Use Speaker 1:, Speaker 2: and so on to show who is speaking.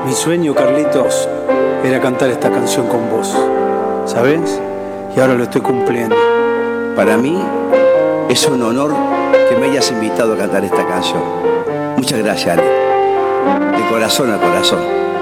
Speaker 1: Mi sueño, Carlitos, era cantar esta canción con vos, ¿sabés? Y ahora lo estoy cumpliendo.
Speaker 2: Para mí es un honor que me hayas invitado a cantar esta canción. Muchas gracias, Ale. De corazón a corazón.